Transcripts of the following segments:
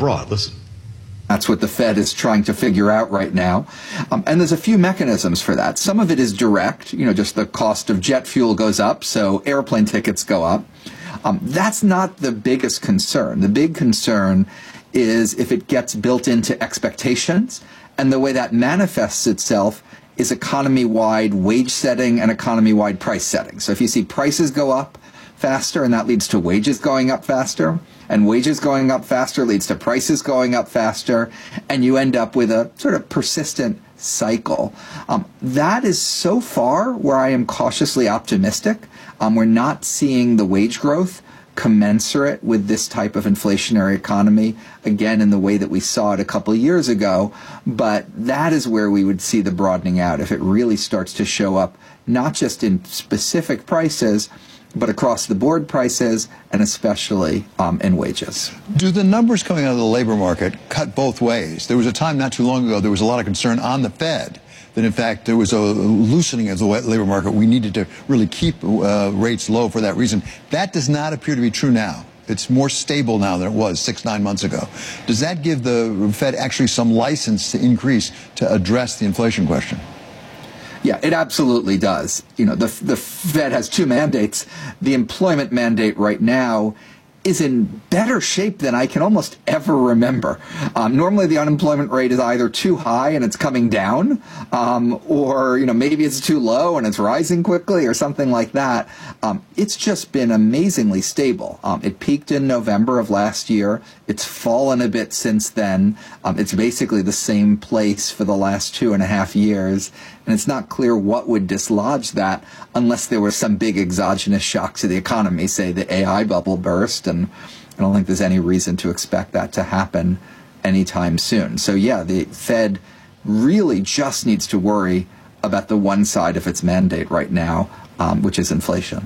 broad. Listen. That's what the Fed is trying to figure out right now. And there's a few mechanisms for that. Some of it is direct, just the cost of jet fuel goes up, so airplane tickets go up. That's not the biggest concern. The big concern is if it gets built into expectations, and the way that manifests itself is economy-wide wage setting and economy-wide price setting. So if you see prices go up faster, and that leads to wages going up faster, and wages going up faster leads to prices going up faster, and you end up with a sort of persistent cycle. That is so far where I am cautiously optimistic. We're not seeing the wage growth commensurate with this type of inflationary economy, again, in the way that we saw it a couple of years ago. But that is where we would see the broadening out, if it really starts to show up, not just in specific prices, but across the board prices, and especially in wages. Do the numbers coming out of the labor market cut both ways? There was a time not too long ago there was a lot of concern on the Fed that, in fact, there was a loosening of the labor market. We needed to really keep rates low for that reason. That does not appear to be true now. It's more stable now than it was 6-9 months ago. Does that give the Fed actually some license to increase to address the inflation question? Yeah, it absolutely does. The Fed has two mandates. The employment mandate right now is in better shape than I can almost ever remember. Normally the unemployment rate is either too high and it's coming down, or maybe it's too low and it's rising quickly or something like that. It's just been amazingly stable. It peaked in November of last year. It's fallen a bit since then. It's basically the same place for the last 2.5 years. And it's not clear what would dislodge that unless there was some big exogenous shock to the economy, say the AI bubble burst. And I don't think there's any reason to expect that to happen anytime soon. So yeah, the Fed really just needs to worry about the one side of its mandate right now, which is inflation.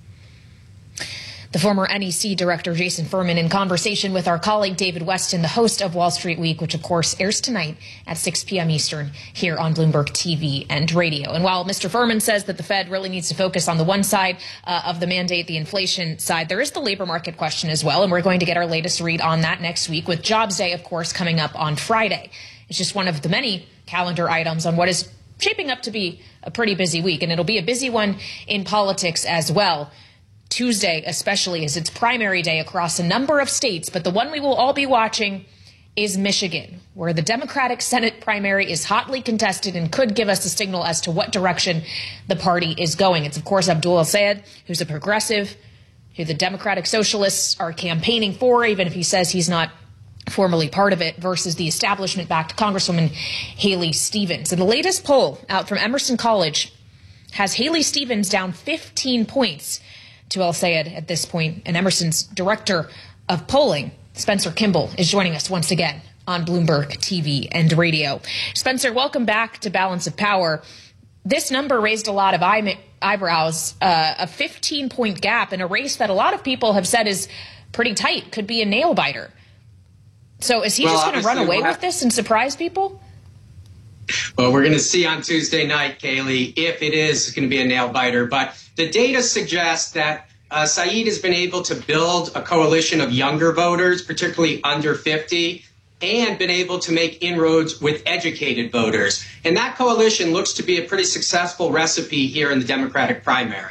The former NEC director, Jason Furman, in conversation with our colleague David Weston, the host of Wall Street Week, which, of course, airs tonight at 6 p.m. Eastern here on Bloomberg TV and radio. And while Mr. Furman says that the Fed really needs to focus on the one side of the mandate, the inflation side, there is the labor market question as well. And we're going to get our latest read on that next week, with Jobs Day, of course, coming up on Friday. It's just one of the many calendar items on what is shaping up to be a pretty busy week. And it'll be a busy one in politics as well. Tuesday especially is its primary day across a number of states, but the one we will all be watching is Michigan, where the Democratic Senate primary is hotly contested and could give us a signal as to what direction the party is going. It's, of course, Abdul El-Sayed, who's a progressive, who the Democratic Socialists are campaigning for, even if he says he's not formally part of it, versus the establishment-backed Congresswoman Haley Stevens. And the latest poll out from Emerson College has Haley Stevens down 15 points to El-Sayed at this point. And Emerson's director of polling, Spencer Kimball, is joining us once again on Bloomberg TV and radio. Spencer, welcome back to Balance of Power. This number raised a lot of eyebrows, a 15-point gap in a race that a lot of people have said is pretty tight, could be a nail-biter. So is he just going to run away with this and surprise people? Well, we're going to see on Tuesday night, Kaylee, if it is going to be a nail-biter. But the data suggests that Saeed has been able to build a coalition of younger voters, particularly under 50, and been able to make inroads with educated voters. And that coalition looks to be a pretty successful recipe here in the Democratic primary.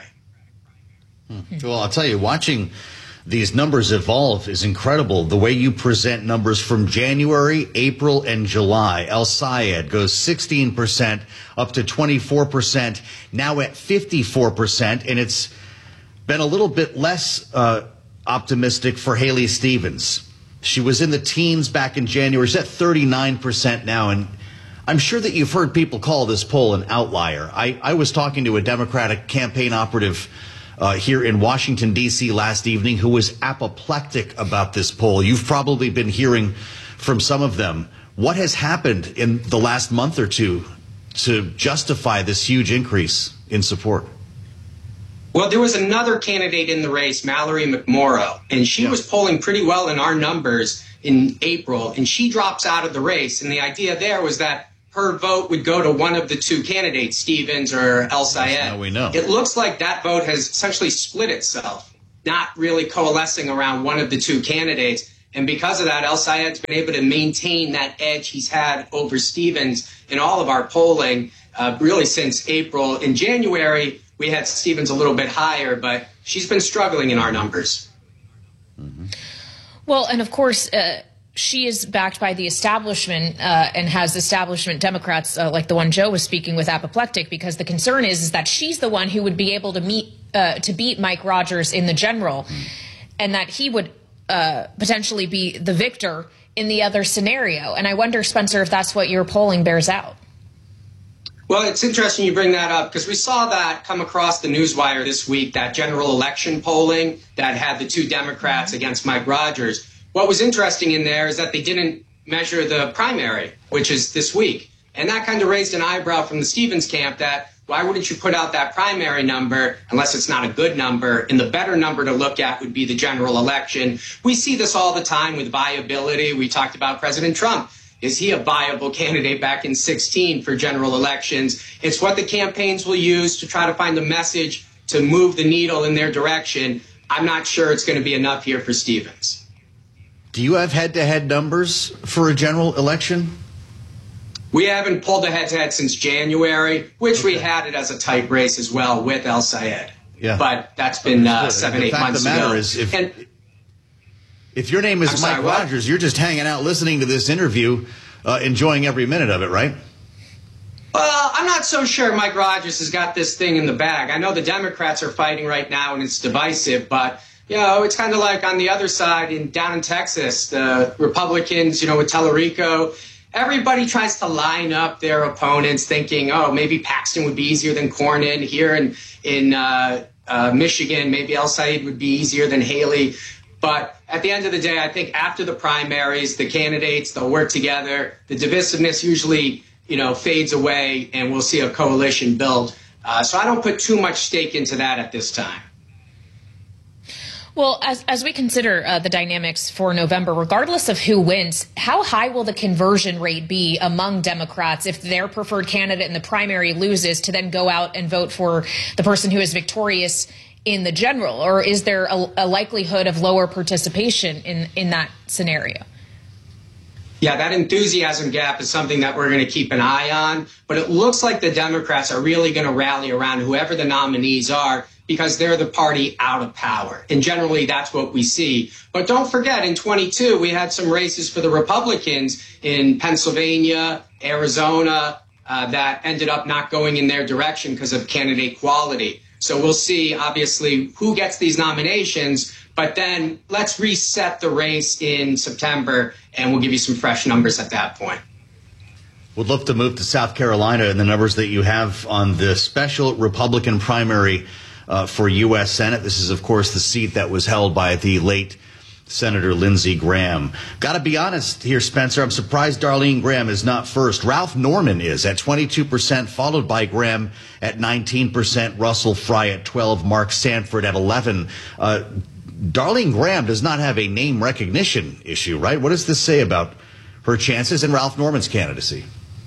Well, I'll tell you, watching these numbers evolve is incredible. The way you present numbers from January, April, and July. El-Sayed goes 16% up to 24%, now at 54%, and it's been a little bit less optimistic for Haley Stevens. She was in the teens back in January. She's at 39% now, and I'm sure that you've heard people call this poll an outlier. I was talking to a Democratic campaign operative here in Washington, D.C. last evening, who was apoplectic about this poll. You've probably been hearing from some of them. What has happened in the last month or two to justify this huge increase in support? Well, there was another candidate in the race, Mallory McMorrow, and she was polling pretty well in our numbers in April, and she drops out of the race. And the idea there was that her vote would go to one of the two candidates, Stevens or El-Sayed. Now we know. It looks like that vote has essentially split itself, not really coalescing around one of the two candidates. And because of that, El Sayed's been able to maintain that edge he's had over Stevens in all of our polling, really since April. In January, we had Stevens a little bit higher, but she's been struggling in our numbers. Mm-hmm. Well, and of course, she is backed by the establishment and has establishment Democrats like the one Joe was speaking with apoplectic, because the concern is that she's the one who would be able to beat Mike Rogers in the general, and that he would potentially be the victor in the other scenario. And I wonder, Spencer, if that's what your polling bears out. Well, it's interesting you bring that up, because we saw that come across the newswire this week, that general election polling that had the two Democrats against Mike Rogers. What was interesting in there is that they didn't measure the primary, which is this week. And that kind of raised an eyebrow from the Stevens camp that why wouldn't you put out that primary number unless it's not a good number? And the better number to look at would be the general election. We see this all the time with viability. We talked about President Trump. Is he a viable candidate back in 2016 for general elections? It's what the campaigns will use to try to find the message to move the needle in their direction. I'm not sure it's going to be enough here for Stevens. Do you have head-to-head numbers for a general election? We haven't pulled a head-to-head since January, which we had it as a tight race as well with El Sayed. Yeah. But that's been 7-8 months ago. The fact of the matter is, if your name is Mike Rogers, you're just hanging out listening to this interview, enjoying every minute of it, right? Well, I'm not so sure Mike Rogers has got this thing in the bag. I know the Democrats are fighting right now, and it's divisive, but you know, it's kind of like on the other side down in Texas, the Republicans, you know, with Tellerico. Everybody tries to line up their opponents thinking, oh, maybe Paxton would be easier than Cornyn. Here in Michigan, maybe El Sayed would be easier than Haley. But at the end of the day, I think after the primaries, the candidates, they'll work together. The divisiveness usually, you know, fades away, and we'll see a coalition build. So I don't put too much stake into that at this time. Well, as we consider the dynamics for November, regardless of who wins, how high will the conversion rate be among Democrats if their preferred candidate in the primary loses to then go out and vote for the person who is victorious in the general? Or is there a likelihood of lower participation in that scenario? Yeah, that enthusiasm gap is something that we're going to keep an eye on. But it looks like the Democrats are really going to rally around whoever the nominees are, because they're the party out of power. And generally, that's what we see. But don't forget, in 22, we had some races for the Republicans in Pennsylvania, Arizona, that ended up not going in their direction because of candidate quality. So we'll see, obviously, who gets these nominations. But then let's reset the race in September, and we'll give you some fresh numbers at that point. Would love to move to South Carolina and the numbers that you have on the special Republican primary for U.S. Senate. This is, of course, the seat that was held by the late Senator Lindsey Graham. Got to be honest here, Spencer. I'm surprised Darlene Graham is not first. Ralph Norman is at 22%, followed by Graham at 19%, Russell Fry at 12%, Mark Sanford at 11%. Darlene Graham does not have a name recognition issue, right? What does this say about her chances and Ralph Norman's candidacy?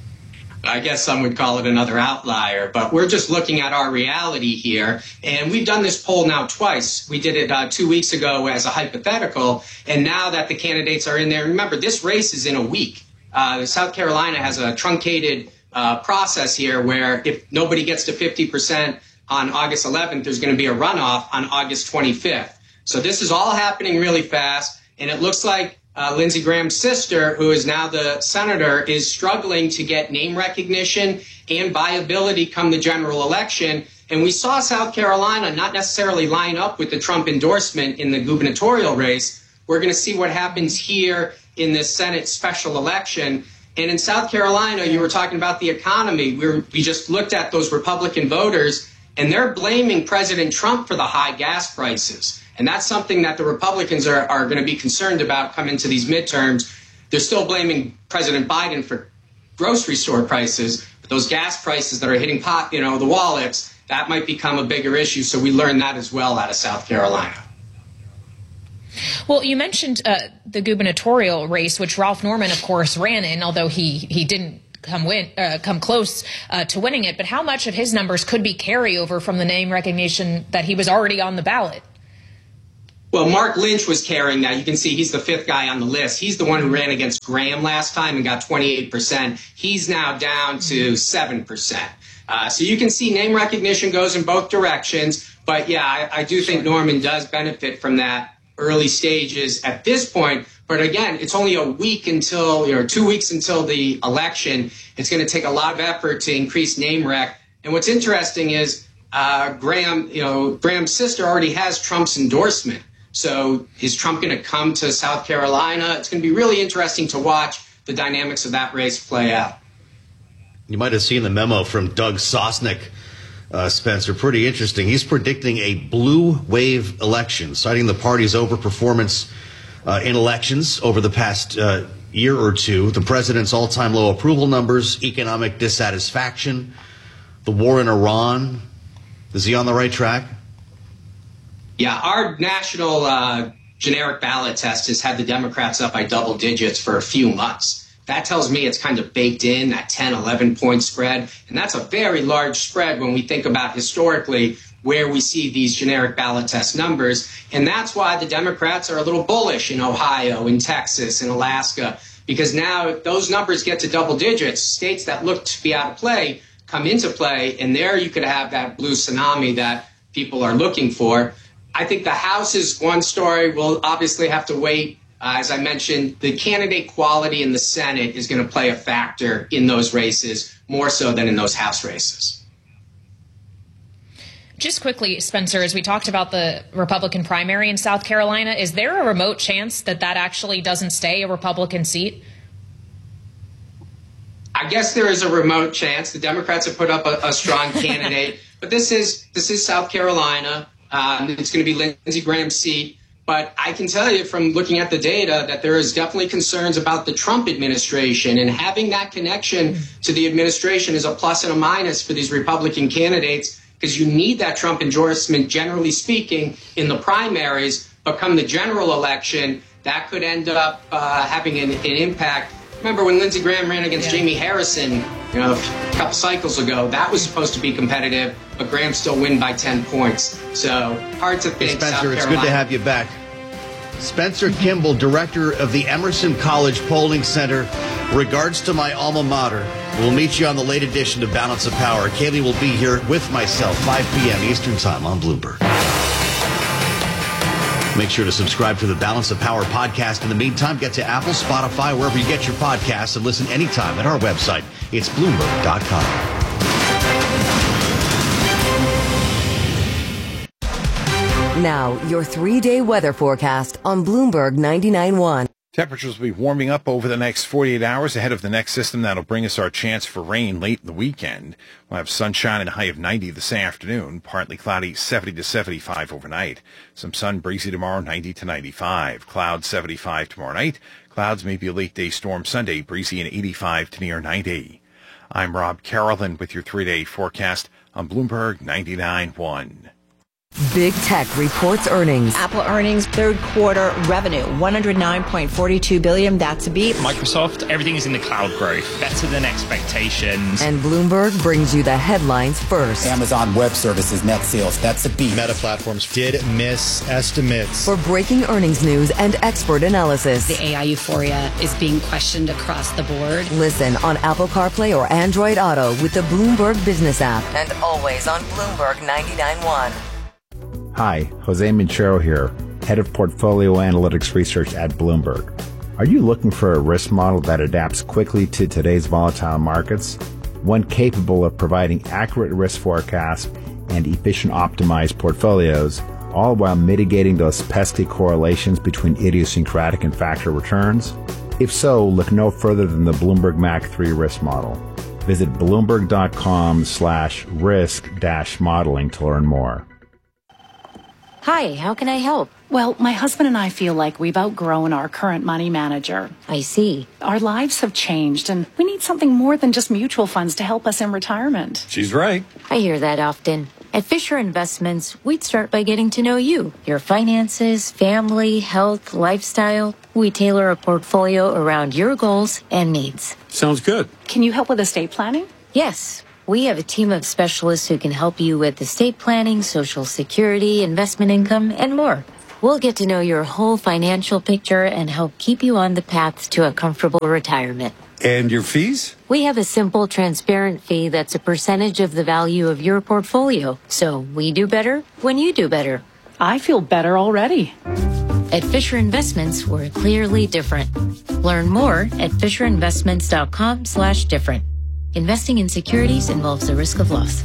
I guess some would call it another outlier, but we're just looking at our reality here. And we've done this poll now twice. We did it 2 weeks ago as a hypothetical. And now that the candidates are in there, remember, this race is in a week. South Carolina has a truncated process here where if nobody gets to 50% on August 11th, there's going to be a runoff on August 25th. So this is all happening really fast. And it looks like Lindsey Graham's sister, who is now the senator, is struggling to get name recognition and viability come the general election. And we saw South Carolina not necessarily line up with the Trump endorsement in the gubernatorial race. We're going to see what happens here in this Senate special election. And in South Carolina, you were talking about the economy. We just looked at those Republican voters, and they're blaming President Trump for the high gas prices. And that's something that the Republicans are going to be concerned about coming to these midterms. They're still blaming President Biden for grocery store prices, but those gas prices that are hitting the wallets, that might become a bigger issue. So we learned that as well out of South Carolina. Well, you mentioned the gubernatorial race, which Ralph Norman, of course, ran in, although he didn't come close to winning it. But how much of his numbers could be carryover from the name recognition that he was already on the ballot? Well, Mark Lynch was carrying that. You can see he's the fifth guy on the list. He's the one who ran against Graham last time and got 28%. He's now down to 7%. So you can see name recognition goes in both directions. But, yeah, I do think Norman does benefit from that early stages at this point. But, again, it's only a week until, 2 weeks until the election. It's going to take a lot of effort to increase name rec. And what's interesting is Graham's sister already has Trump's endorsement. So is Trump going to come to South Carolina? It's going to be really interesting to watch the dynamics of that race play out. You might have seen the memo from Doug Sosnick, Spencer. Pretty interesting. He's predicting a blue wave election, citing the party's overperformance in elections over the past year or two, the president's all-time low approval numbers, economic dissatisfaction, the war in Iran. Is he on the right track? Yeah, our national generic ballot test has had the Democrats up by double digits for a few months. That tells me it's kind of baked in, that 10, 11-point spread. And that's a very large spread when we think about historically where we see these generic ballot test numbers. And that's why the Democrats are a little bullish in Ohio, in Texas, in Alaska, because now if those numbers get to double digits, states that look to be out of play come into play, and there you could have that blue tsunami that people are looking for. I think the House is one story. We'll obviously have to wait. As I mentioned, the candidate quality in the Senate is going to play a factor in those races more so than in those House races. Just quickly, Spencer, as we talked about the Republican primary in South Carolina, is there a remote chance that actually doesn't stay a Republican seat? I guess there is a remote chance. The Democrats have put up a strong candidate, but this is South Carolina. It's going to be Lindsey Graham's seat. But I can tell you from looking at the data that there is definitely concerns about the Trump administration, and having that connection to the administration is a plus and a minus for these Republican candidates, because you need that Trump endorsement, generally speaking, in the primaries. But come the general election, that could end up having an impact. Remember when Lindsey Graham ran against Jamie Harrison, a couple cycles ago, that was supposed to be competitive, but Graham still win by 10 points. So hard to think. Hey, Spencer, it's good to have you back. Spencer Kimball, director of the Emerson College Polling Center. Regards to my alma mater. We'll meet you on the late edition of Balance of Power. Kaylee will be here with myself, 5 p.m. Eastern Time on Bloomberg. Make sure to subscribe to the Balance of Power podcast. In the meantime, get to Apple, Spotify, wherever you get your podcasts, and listen anytime at our website. It's Bloomberg.com. Now, your 3-day weather forecast on Bloomberg 99.1. Temperatures will be warming up over the next 48 hours ahead of the next system that'll bring us our chance for rain late in the weekend. We'll have sunshine and a high of 90 this afternoon, partly cloudy 70 to 75 overnight. Some sun, breezy tomorrow, 90 to 95. Clouds 75 tomorrow night. Clouds maybe a late day storm Sunday, breezy and 85 to near 90. I'm Rob Carolyn with your 3-day forecast on Bloomberg 99.1. Big Tech reports earnings. Apple earnings, third quarter revenue, $109.42 billion. That's a beat. Microsoft, everything is in the cloud growth, better than expectations. And Bloomberg brings you the headlines first. Amazon Web Services net sales, that's a beat. Meta Platforms did miss estimates. For breaking earnings news and expert analysis. The AI euphoria is being questioned across the board. Listen on Apple CarPlay or Android Auto with the Bloomberg Business app. And always on Bloomberg 99.1. Hi, Jose Minchero here, Head of Portfolio Analytics Research at Bloomberg. Are you looking for a risk model that adapts quickly to today's volatile markets? One capable of providing accurate risk forecasts and efficient optimized portfolios, all while mitigating those pesky correlations between idiosyncratic and factor returns? If so, look no further than the Bloomberg Mac 3 risk model. Visit Bloomberg.com/risk-modeling to learn more. Hi, how can I help? Well, my husband and I feel like we've outgrown our current money manager. I see. Our lives have changed, and we need something more than just mutual funds to help us in retirement. She's right. I hear that often. At Fisher Investments, we'd start by getting to know you, your finances, family, health, lifestyle. We tailor a portfolio around your goals and needs. Sounds good. Can you help with estate planning? Yes. We have a team of specialists who can help you with estate planning, Social Security, investment income, and more. We'll get to know your whole financial picture and help keep you on the path to a comfortable retirement. And your fees? We have a simple, transparent fee that's a percentage of the value of your portfolio. So we do better when you do better. I feel better already. At Fisher Investments, we're clearly different. Learn more at FisherInvestments.com/different. Investing in securities involves the risk of loss.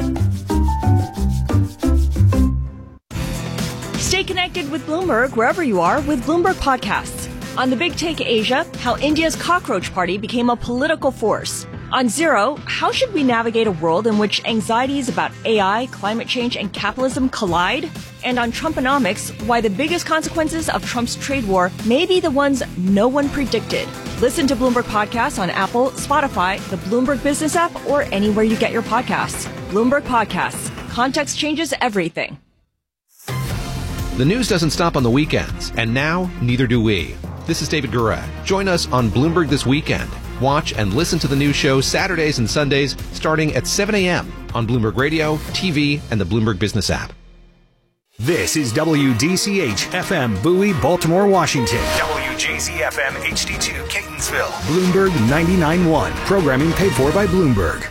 Stay connected with Bloomberg wherever you are with Bloomberg Podcasts. On The Big Take Asia, how India's cockroach party became a political force. On Zero, how should we navigate a world in which anxieties about AI, climate change, and capitalism collide? And on Trumponomics, why the biggest consequences of Trump's trade war may be the ones no one predicted. Listen to Bloomberg Podcasts on Apple, Spotify, the Bloomberg Business app, or anywhere you get your podcasts. Bloomberg Podcasts. Context changes everything. The news doesn't stop on the weekends, and now neither do we. This is David Guret. Join us on Bloomberg This Weekend. Watch and listen to the news show Saturdays and Sundays starting at 7 a.m. on Bloomberg Radio, TV, and the Bloomberg Business app. This is WDCH FM Bowie, Baltimore, Washington. WJZ FM HD2 Catonsville. Bloomberg 99.1. Programming paid for by Bloomberg.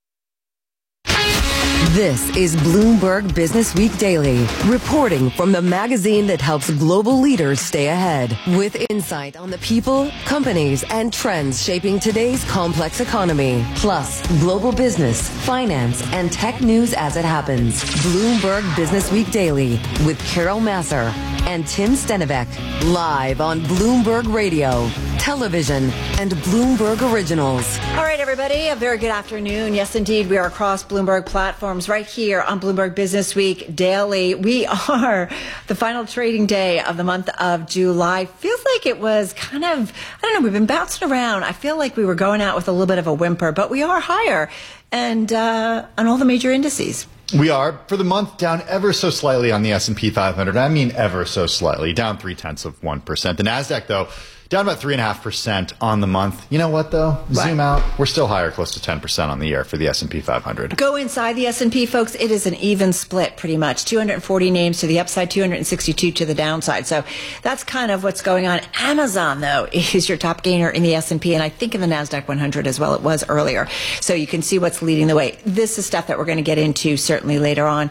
This is Bloomberg Business Week Daily, reporting from the magazine that helps global leaders stay ahead, with insight on the people, companies, and trends shaping today's complex economy, plus global business, finance, and tech news as it happens. Bloomberg Business Week Daily with Carol Masser and Tim Stennebeck, live on Bloomberg Radio, television, and Bloomberg Originals. All right, everybody, a very good afternoon. Yes, indeed, we are across Bloomberg platforms right here on Bloomberg Business Week Daily. We are the final trading day of the month of July. Feels like it was kind of, I don't know, we've been bouncing around. I feel like we were going out with a little bit of a whimper, but we are higher and on all the major indices. We are, for the month, down ever so slightly on the S&P 500. I mean ever so slightly, down 0.3%. The NASDAQ, though, down about 3.5% on the month. You know what, though? What? Zoom out. We're still higher, close to 10% on the year for the S&P 500. Go inside the S&P, folks. It is an even split, pretty much. 240 names to the upside, 262 to the downside. So that's kind of what's going on. Amazon, though, is your top gainer in the S&P, and I think in the NASDAQ 100 as well. It was earlier. So you can see what's leading the way. This is stuff that we're going to get into certainly later on.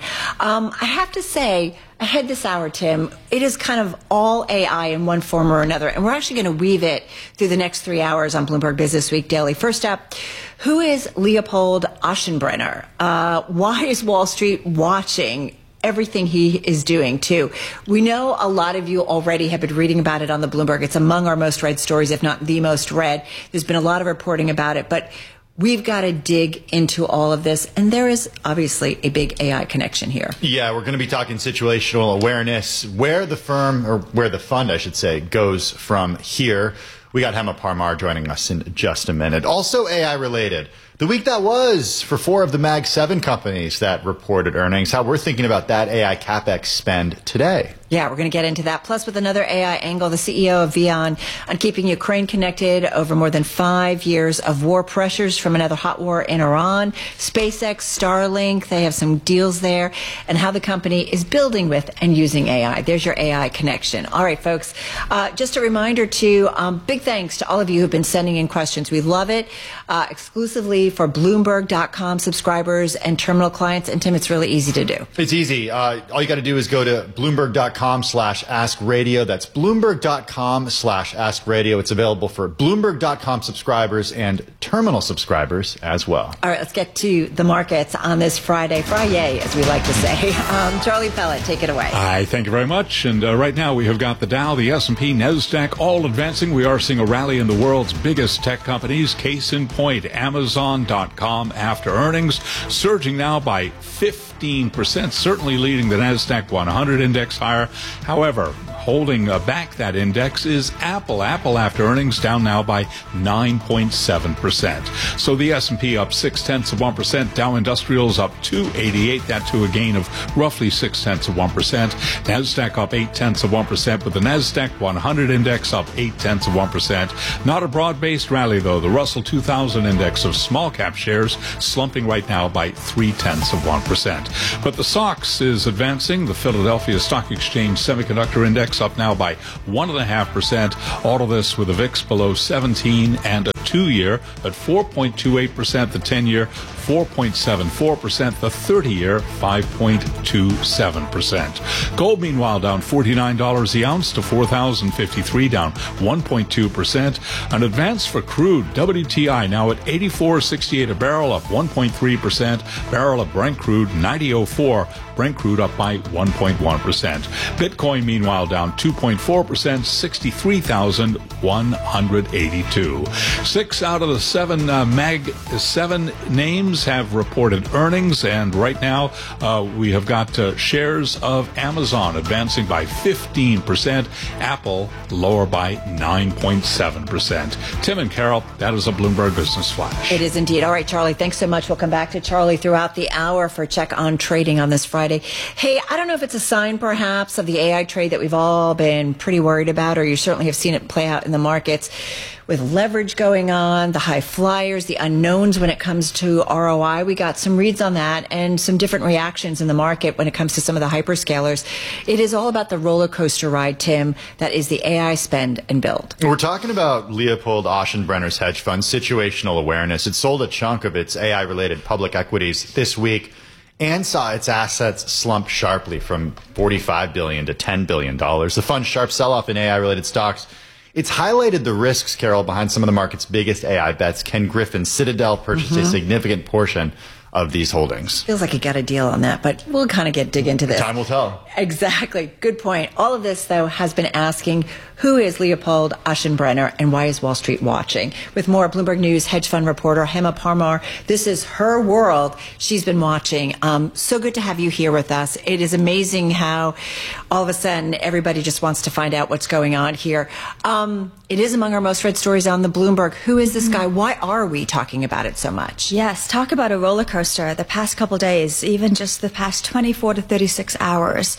I have to say, ahead this hour, Tim, it is kind of all AI in one form or another, and we're actually going to weave it through the next 3 hours on Bloomberg Business Week Daily. First up, who is Leopold Aschenbrenner? Why is Wall Street watching everything he is doing, too? We know a lot of you already have been reading about it on the Bloomberg. It's among our most read stories, if not the most read. There's been a lot of reporting about it, but we've got to dig into all of this, and there is obviously a big AI connection here. Yeah, we're going to be talking situational awareness, where the firm, or where the fund, I should say, goes from here. We got Hema Parmar joining us in just a minute. Also AI related. The week that was for 4 of the Mag 7 companies that reported earnings, how we're thinking about that AI CapEx spend today. Yeah, we're going to get into that. Plus, with another AI angle, the CEO of VEON on keeping Ukraine connected over more than 5 years of war pressures from another hot war in Iran. SpaceX, Starlink, they have some deals there, and how the company is building with and using AI. There's your AI connection. All right, folks, just a reminder to big thanks to all of you who've been sending in questions. We love it, exclusively for Bloomberg.com subscribers and terminal clients. And Tim, it's really easy to do. It's easy. All you got to do is go to Bloomberg.com/AskRadio. That's Bloomberg.com/AskRadio. It's available for Bloomberg.com subscribers and terminal subscribers as well. All right, let's get to the markets on this Friday, as we like to say. Charlie Pellet, take it away. Hi, thank you very much. And right now we have got the Dow, the S&P, NASDAQ all advancing. We are seeing a rally in the world's biggest tech companies. Case in point, Amazon.com after earnings, surging now by 15%, certainly leading the NASDAQ 100 index higher. However, holding back that index is Apple. Apple after earnings down now by 9.7%. So the S&P up 0.6%, Dow Industrials up 288, that to a gain of roughly 0.6%. NASDAQ up 0.8%, with the NASDAQ 100 index up 0.8%. Not a broad-based rally, though. The Russell 2000 index of small cap shares slumping right now by 0.3%. But the SOX is advancing. The Philadelphia Stock Exchange Semiconductor Index VIX up now by 1.5%. All of this with the VIX below 17 and a 2-year at 4.28%, the 10-year 4.74%, the 30-year 5.27%. Gold, meanwhile, down $49 the ounce to $4,053, down 1.2%. An advance for crude, WTI now at $84.68 a barrel, up 1.3%. Barrel of Brent crude, $90.04. Brent crude up by 1.1%. Bitcoin, meanwhile, down 2.4%, 63,182. 6 out of the 7 7 names have reported earnings, and right now we have got shares of Amazon advancing by 15%, Apple lower by 9.7%. Tim and Carol, that is a Bloomberg Business Flash. It is indeed. All right, Charlie, thanks so much. We'll come back to Charlie throughout the hour for Check on Trading on this Friday. Hey, I don't know if it's a sign perhaps of the AI trade that we've all been pretty worried about, or you certainly have seen it play out in the markets with leverage going on, the high flyers, the unknowns when it comes to ROI. We got some reads on that and some different reactions in the market when it comes to some of the hyperscalers. It is all about the roller coaster ride, Tim, that is the AI spend and build. We're talking about Leopold Aschenbrenner's hedge fund, Situational Awareness. It sold a chunk of its AI-related public equities this week and saw its assets slump sharply from $45 billion to $10 billion. The fund's sharp sell-off in AI-related stocks, it's highlighted the risks, Carol, behind some of the market's biggest AI bets. Ken Griffin, Citadel, purchased a significant portion of these holdings. Feels like he got a deal on that, but we'll kind of dig into this. Time will tell. Exactly. Good point. All of this, though, has been asking, who is Leopold Aschenbrenner and why is Wall Street watching? With more, Bloomberg News hedge fund reporter Hema Parmar. This is her world. She's been watching. So good to have you here with us. It is amazing how all of a sudden everybody just wants to find out what's going on here. It is among our most read stories on the Bloomberg. Who is this guy? Why are we talking about it so much? Yes, talk about a roller coaster. The past couple days, even just the past 24 to 36 hours.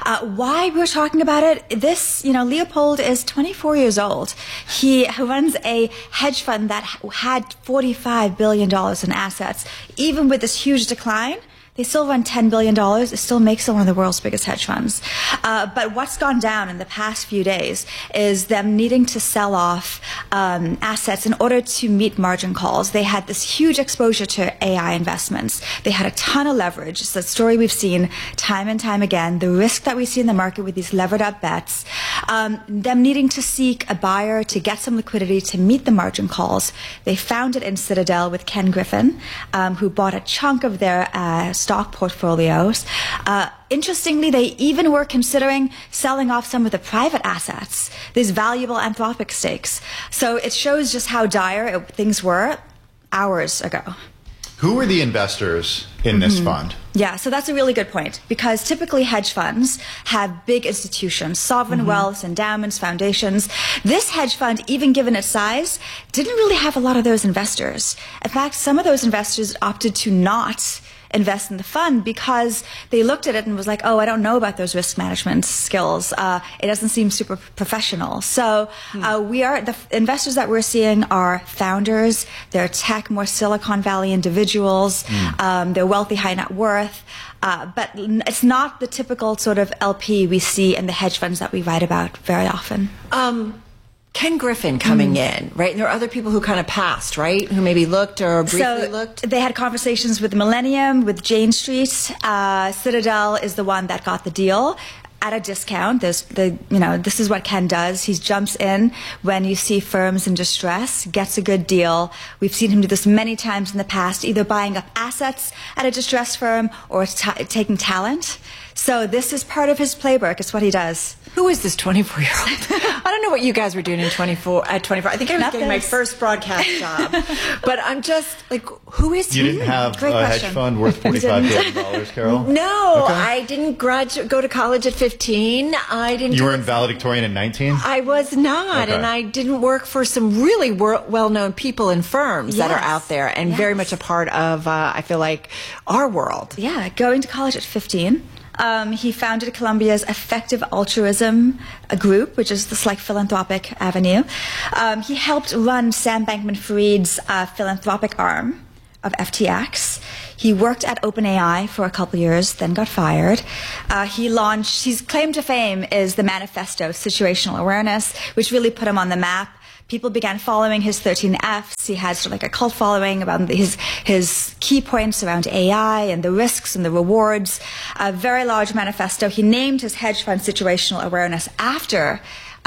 Why we're talking about it? This, Leopold is 24 years old. He runs a hedge fund that had $45 billion in assets. Even with this huge decline, they still run $10 billion. It still makes them one of the world's biggest hedge funds. But what's gone down in the past few days is them needing to sell off assets in order to meet margin calls. They had this huge exposure to AI investments. They had a ton of leverage. It's a story we've seen time and time again. The risk that we see in the market with these levered up bets, them needing to seek a buyer to get some liquidity to meet the margin calls. They found it in Citadel with Ken Griffin, who bought a chunk of their stock portfolios. Interestingly, they even were considering selling off some of the private assets, these valuable Anthropic stakes. So it shows just how dire things were hours ago. Who were the investors in this fund? Yeah, so that's a really good point, because typically hedge funds have big institutions, sovereign wealth, endowments, foundations. This hedge fund, even given its size, didn't really have a lot of those investors. In fact, some of those investors opted to not invest in the fund because they looked at it and was like, oh, I don't know about those risk management skills. It doesn't seem super professional. So the investors that we're seeing are founders. They're tech, more Silicon Valley individuals. They're wealthy, high net worth. But it's not the typical sort of LP we see in the hedge funds that we write about very often. Ken Griffin coming in, right? And there are other people who kind of passed, right? Who maybe looked or briefly looked. They had conversations with Millennium, with Jane Street. Citadel is the one that got the deal at a discount. This is what Ken does. He jumps in when you see firms in distress, gets a good deal. We've seen him do this many times in the past, either buying up assets at a distressed firm or taking talent. So this is part of his playbook. It's what he does. Who is this 24-year-old? I don't know what you guys were doing at 24. I think I was getting my first broadcast job. But I'm just like, who is he? You didn't have a hedge fund worth $45 billion, Carol? No, okay. I didn't go to college at 15. I didn't. You were in valedictorian at 19? I was not, okay. And I didn't work for some really well-known people and firms that are out there and very much a part of, I feel like, our world. Yeah, going to college at 15. He founded Columbia's Effective Altruism group, which is this like philanthropic avenue. He helped run Sam Bankman-Fried's philanthropic arm of FTX. He worked at OpenAI for a couple years, then got fired. His claim to fame is the Manifesto Situational Awareness, which really put him on the map. People began following his 13 Fs. He had sort of like a cult following about his key points around AI and the risks and the rewards. A very large manifesto. He named his hedge fund Situational Awareness after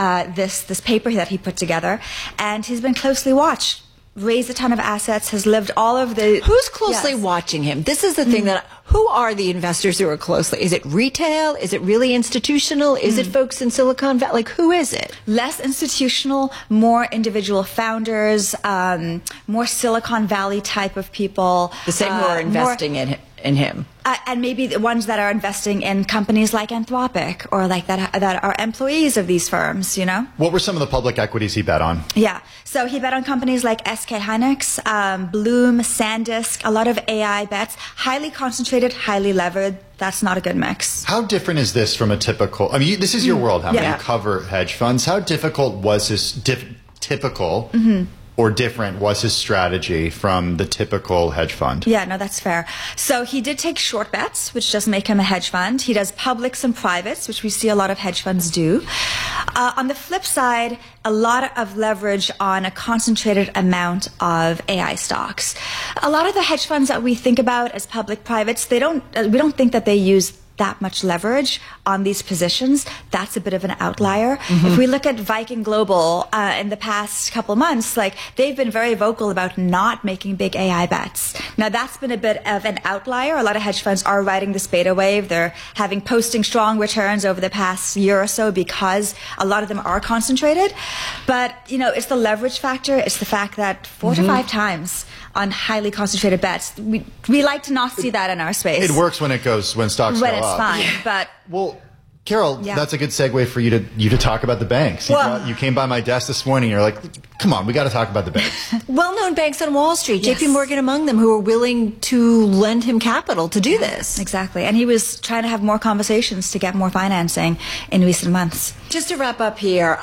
this paper that he put together, and he's been closely watched. Raised a ton of assets, has lived all of the... Who's closely watching him? This is the thing that... Who are the investors who are closely? Is it retail? Is it really institutional? Is it folks in Silicon Valley? Like, who is it? Less institutional, more individual founders, more Silicon Valley type of people. The same who are investing in him. And maybe the ones that are investing in companies like Anthropic or like that are employees of these firms, you know? What were some of the public equities he bet on? Yeah. So he bet on companies like SK Hynix, Bloom, SanDisk, a lot of AI bets, highly concentrated, highly levered. That's not a good mix. How different is this from a typical, I mean, this is your world, how you cover hedge funds. How difficult was his typical or different was his strategy from the typical hedge fund? Yeah, no, that's fair. So he did take short bets, which does make him a hedge fund. He does publics and privates, which we see a lot of hedge funds do. On the flip side, a lot of leverage on a concentrated amount of AI stocks. A lot of the hedge funds that we think about as public privates, we don't think that they use that much leverage on these positions. That's a bit of an outlier. If we look at Viking Global in the past couple months, like they've been very vocal about not making big AI bets. Now that's been a bit of an outlier. A lot of hedge funds are riding this beta wave. They're posting strong returns over the past year or so because a lot of them are concentrated. But it's the leverage factor. It's the fact that 4 to 5 times on highly concentrated bets. We like to not see that in our space. It works when stocks go up. It's fine, but Carol, that's a good segue for you to talk about the banks. You came by my desk this morning. You're like, come on, we got to talk about the banks. Well-known banks on Wall Street, JP Morgan among them, who are willing to lend him capital to do this. Exactly, and he was trying to have more conversations to get more financing in recent months. Just to wrap up here.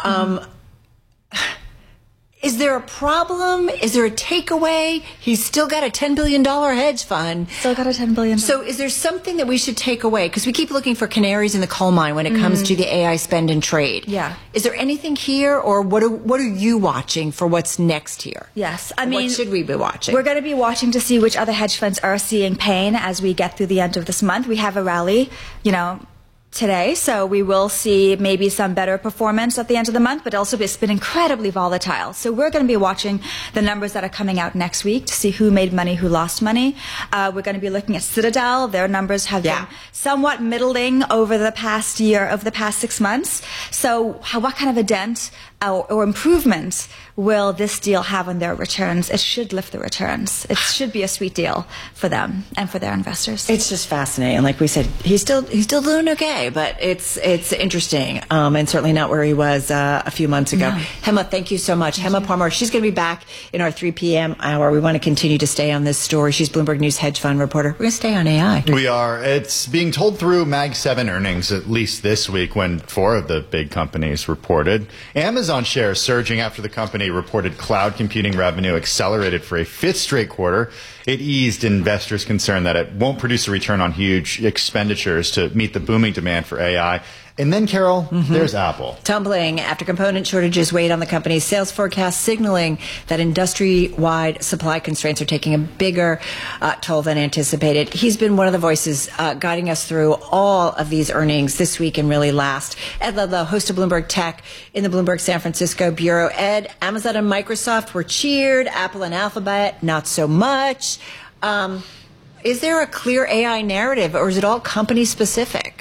Is there a problem? Is there a takeaway? He's still got a $10 billion hedge fund. Still got a $10 billion. So is there something that we should take away? Because we keep looking for canaries in the coal mine when it comes to the AI spend and trade. Yeah. Is there anything here, or what are you watching for what's next here? Yes. What should we be watching? We're going to be watching to see which other hedge funds are seeing pain as we get through the end of this month. We have a rally, today, so we will see maybe some better performance at the end of the month, but also it's been incredibly volatile. So we're going to be watching the numbers that are coming out next week to see who made money, who lost money. We're going to be looking at Citadel. Their numbers have been somewhat middling over the past 6 months. So what kind of a dent or improvement will this deal have on their returns? It should lift the returns. It should be a sweet deal for them and for their investors. It's just fascinating. Like we said, he's still doing okay, but it's interesting, and certainly not where he was a few months ago. No. Hema, thank you so much. Hema Parmar, she's going to be back in our 3 p.m. hour. We want to continue to stay on this story. She's Bloomberg News hedge fund reporter. We're going to stay on AI. We are. It's being told through Mag 7 earnings, at least this week, when 4 of the big companies reported. Amazon shares surging after the company reported cloud computing revenue accelerated for a 5th straight quarter. It eased investors' concern that it won't produce a return on huge expenditures to meet the booming demand for AI. And then, Carol, there's Apple. Tumbling after component shortages weighed on the company's sales forecast, signaling that industry-wide supply constraints are taking a bigger toll than anticipated. He's been one of the voices guiding us through all of these earnings this week and really last. Ed Ludlow, host of Bloomberg Tech in the Bloomberg San Francisco bureau. Ed, Amazon and Microsoft were cheered. Apple and Alphabet, not so much. Is there a clear AI narrative, or is it all company-specific?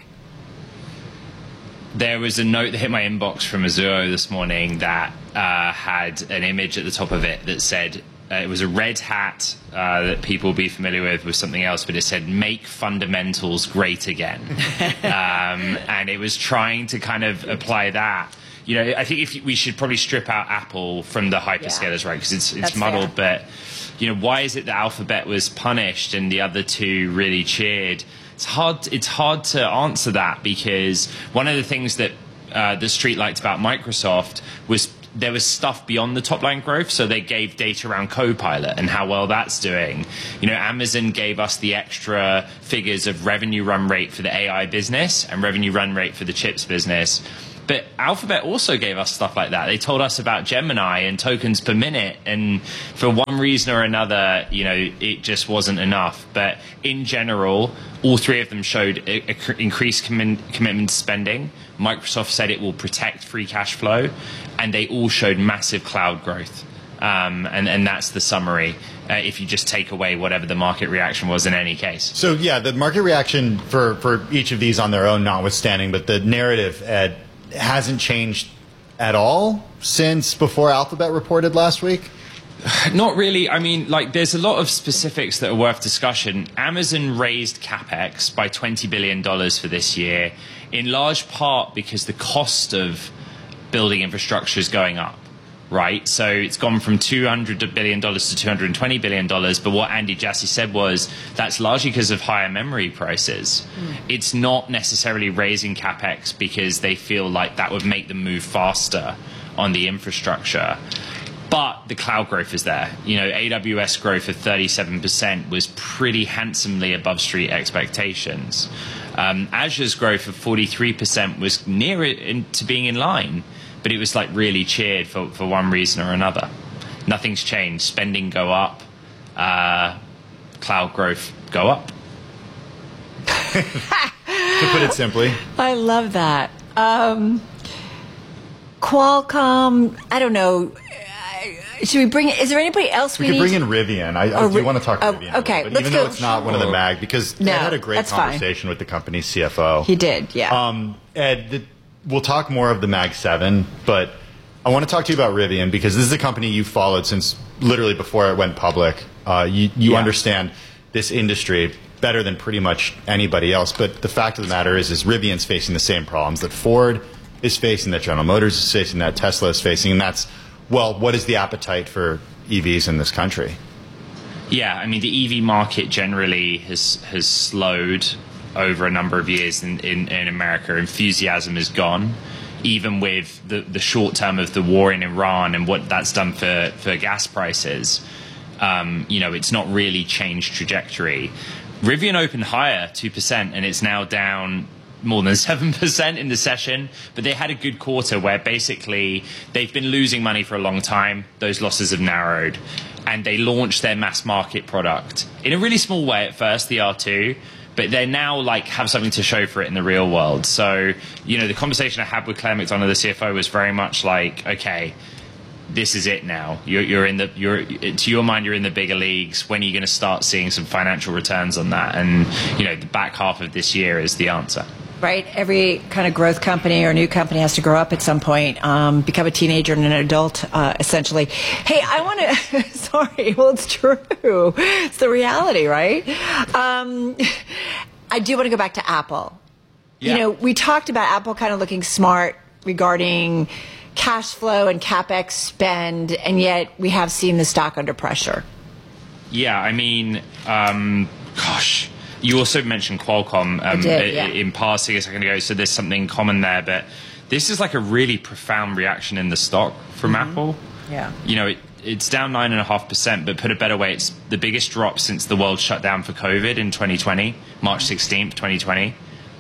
There was a note that hit my inbox from Mizuho this morning that had an image at the top of it that said, it was a red hat that people will be familiar with something else, but it said, "Make fundamentals great again." And it was trying to kind of apply that. I think we should probably strip out Apple from the hyperscalers, right? Because it's muddled, fair. But, why is it that Alphabet was punished and the other 2 really cheered? It's hard to answer that, because one of the things that the street liked about Microsoft was there was stuff beyond the top line growth. So they gave data around Copilot and how well that's doing. You know, Amazon gave us the extra figures of revenue run rate for the AI business and revenue run rate for the chips business. But Alphabet also gave us stuff like that. They told us about Gemini and tokens per minute. And for one reason or another, you know, it just wasn't enough. But in general, all three of them showed increased commitment to spending. Microsoft said it will protect free cash flow. And they all showed massive cloud growth. And that's the summary, if you just take away whatever the market reaction was in any case. So, yeah, the market reaction for each of these on their own notwithstanding, but the narrative, Ed, hasn't changed at all since before Alphabet reported last week? Not really. I mean, like, there's a lot of specifics that are worth discussion. Amazon raised CapEx by $20 billion for this year, in large part because the cost of building infrastructure is going up. Right, so it's gone from $200 billion to $220 billion. But what Andy Jassy said was that's largely because of higher memory prices. It's not necessarily raising CapEx because they feel like that would make them move faster on the infrastructure. But the cloud growth is there. You know, AWS growth of 37% was pretty handsomely above street expectations. Azure's growth of 43% was near it to being in line. But it was like really cheered for one reason or another. Nothing's changed. Spending go up, cloud growth go up. To put it simply. I love that. Qualcomm, I don't know. Should we bring? Is there anybody else we could need? bring in Rivian. I do want to talk to Rivian. Okay, but even though it's not one of the mag, because Ed had a great conversation with the company's CFO. He did, yeah. Ed, we'll talk more of the Mag 7, but I want to talk to you about Rivian because this is a company you followed since literally before it went public. You understand this industry better than pretty much anybody else. But the fact of the matter is Rivian's facing the same problems that Ford is facing, that General Motors is facing, that Tesla is facing, and that's, well, what is the appetite for EVs in this country? Yeah, I mean, the EV market generally has slowed over a number of years in America. Enthusiasm is gone, even with the short term of the war in Iran and what that's done for gas prices. You know, it's not really changed trajectory. Rivian opened higher, 2%, and it's now down more than 7% in the session. But they had a good quarter where basically they've been losing money for a long time. Those losses have narrowed. And they launched their mass market product in a really small way at first, the R2. But they now like have something to show for it in the real world. So, you know, the conversation I had with Claire McDonough, the CFO, was very much like, okay, this is it now. To your mind, you're in the bigger leagues. When are you going to start seeing some financial returns on that? And, you know, the back half of this year is the answer. Right? Every kind of growth company or new company has to grow up at some point, become a teenager and an adult, essentially. Hey, I want to, sorry, well, it's true. It's the reality, right? I do want to go back to Apple. Yeah. You know, we talked about Apple kind of looking smart regarding cash flow and CapEx spend, and yet we have seen the stock under pressure. Yeah, I mean, gosh. You also mentioned Qualcomm in passing a second ago, so there's something common there. But this is like a really profound reaction in the stock from Apple. Yeah. You know, it's down 9.5%, but put a better way, it's the biggest drop since the world shut down for COVID in 2020, March 16th, 2020.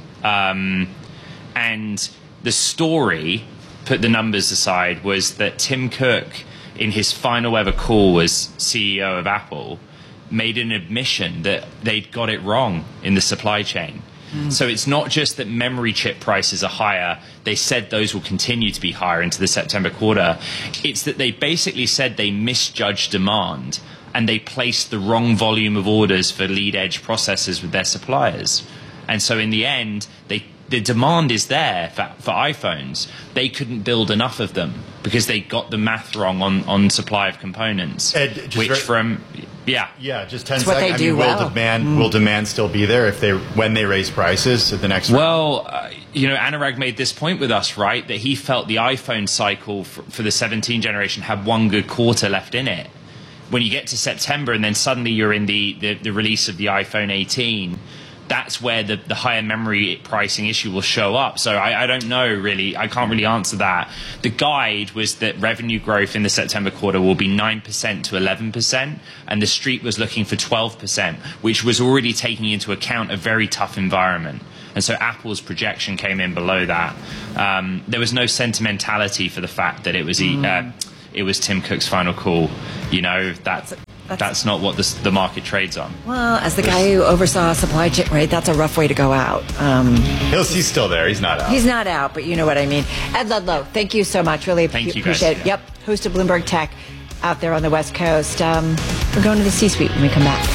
And the story, put the numbers aside, was that Tim Cook, in his final ever call as CEO of Apple, made an admission that they'd got it wrong in the supply chain. So it's not just that memory chip prices are higher. They said those will continue to be higher into the September quarter. It's that they basically said they misjudged demand and they placed the wrong volume of orders for lead-edge processors with their suppliers. And so in the end, the demand is there for iPhones. They couldn't build enough of them because they got the math wrong on supply of components. Yeah, just 10 seconds. I mean, will demand still be there when they raise prices at the next round? Well, you know, Anurag made this point with us, right, that he felt the iPhone cycle for the 17 generation had one good quarter left in it. When you get to September and then suddenly you're in the release of the iPhone 18, that's where the higher memory pricing issue will show up. So I don't know, really. I can't really answer that. The guide was that revenue growth in the September quarter will be 9% to 11%, and the street was looking for 12%, which was already taking into account a very tough environment. And so Apple's projection came in below that. There was no sentimentality for the fact that it was Tim Cook's final call. You know, that's not what the market trades on. Well, as the guy who oversaw supply chain, right, that's a rough way to go out. He's still there. He's not out. He's not out, but you know what I mean. Ed Ludlow, thank you so much. Really appreciate it. Yep, host of Bloomberg Tech out there on the West Coast. We're going to the C-suite when we come back.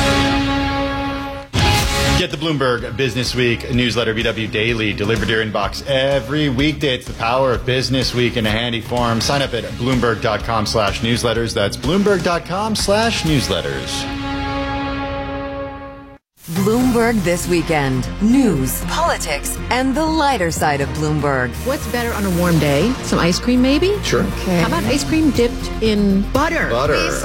Get the Bloomberg Business Week newsletter, BW Daily, delivered to your inbox every weekday. It's the power of Business Week in a handy form. Sign up at Bloomberg.com/newsletters. That's Bloomberg.com/newsletters. Bloomberg This Weekend. News, politics, and the lighter side of Bloomberg. What's better on a warm day? Some ice cream, maybe? Sure. Okay. How about ice cream dipped in butter? Butter. For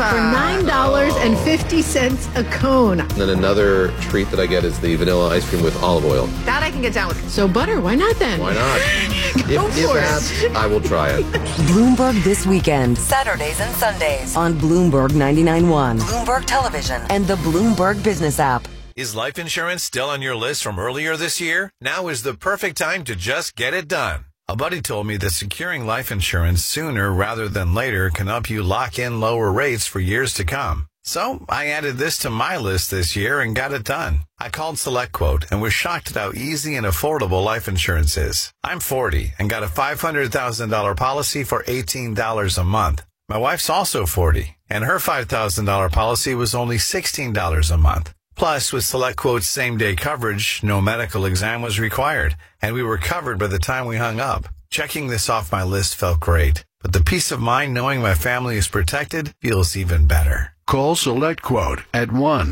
$9.50 a cone. And then another treat that I get is the vanilla ice cream with olive oil. That I can get down with. So butter, why not then? Why not? If asked, I will try it. Bloomberg This Weekend. Saturdays and Sundays on Bloomberg 99.1, Bloomberg Television, and the Bloomberg Business app. Is life insurance still on your list from earlier this year? Now is the perfect time to just get it done. A buddy told me that securing life insurance sooner rather than later can help you lock in lower rates for years to come. So I added this to my list this year and got it done. I called SelectQuote and was shocked at how easy and affordable life insurance is. I'm 40 and got a $500,000 policy for $18 a month. My wife's also 40 and her $5,000 policy was only $16 a month. Plus, with SelectQuote's same-day coverage, no medical exam was required, and we were covered by the time we hung up. Checking this off my list felt great, but the peace of mind knowing my family is protected feels even better. Call SelectQuote at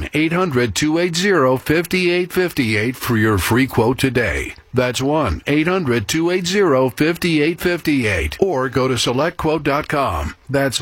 1-800-280-5858 for your free quote today. That's 1-800-280-5858. Or go to SelectQuote.com. That's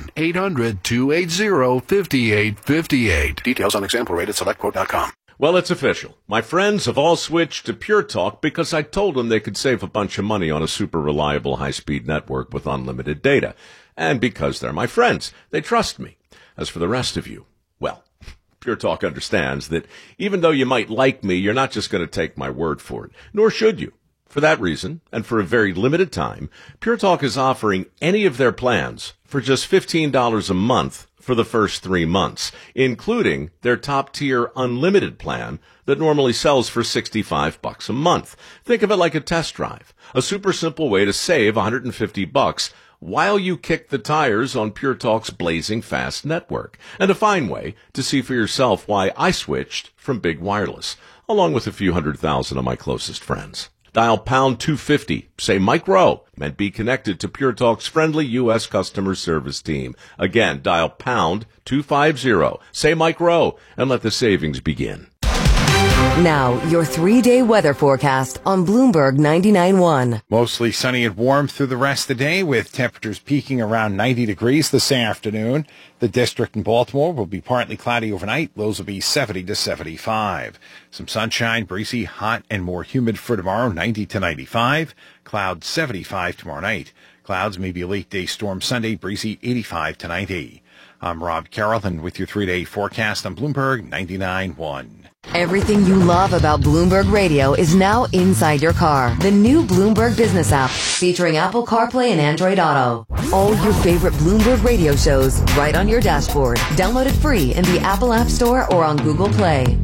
1-800-280-5858. Details on example rate at SelectQuote.com. Well, it's official. My friends have all switched to Pure Talk because I told them they could save a bunch of money on a super reliable high-speed network with unlimited data. And because they're my friends, they trust me. As for the rest of you, well, Pure Talk understands that even though you might like me, you're not just going to take my word for it, nor should you. For that reason, and for a very limited time, Pure Talk is offering any of their plans for just $15 a month for the first 3 months, including their top-tier unlimited plan that normally sells for $65 a month. Think of it like a test drive, a super simple way to save $150 while you kick the tires on Pure Talk's blazing fast network, and a fine way to see for yourself why I switched from big wireless, along with a few 100,000 of my closest friends. Dial pound 250, say Mike Rowe, and be connected to Pure Talk's friendly U.S. customer service team. Again, dial pound 250, say Mike Rowe, and let the savings begin. Now, your 3-day weather forecast on Bloomberg 99.1. Mostly sunny and warm through the rest of the day, with temperatures peaking around 90 degrees this afternoon. The district in Baltimore will be partly cloudy overnight. Lows will be 70 to 75. Some sunshine, breezy, hot, and more humid for tomorrow, 90 to 95. Clouds 75 tomorrow night. Clouds, maybe a late day storm Sunday, breezy 85 to 90. I'm Rob Carroll, with your 3-day forecast on Bloomberg 99.1. Everything you love about Bloomberg Radio is now inside your car. The new Bloomberg Business app, featuring Apple CarPlay and Android Auto. All your favorite Bloomberg Radio shows right on your dashboard. Download it free in the Apple App Store or on Google Play.